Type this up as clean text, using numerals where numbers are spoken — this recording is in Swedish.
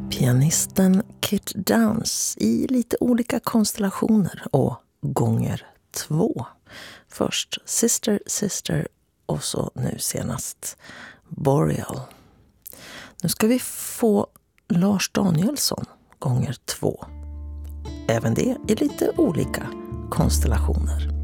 Pianisten Kit Downs i lite olika konstellationer och gånger 2. Först Sister Sister och så nu senast Boreal. Nu ska vi få Lars Danielsson gånger 2. Även det i lite olika konstellationer.